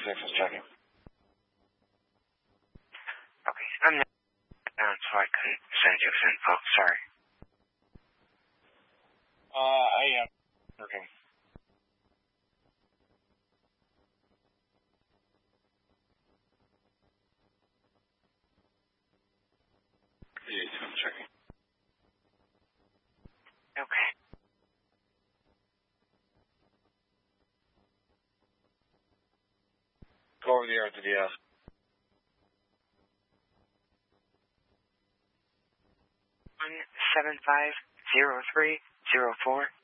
6 is checking. Okay, I'm not down, so I couldn't send you info. Sorry. I am working. Yeah, I'm checking. Okay. Go over the RTDS. 1750304.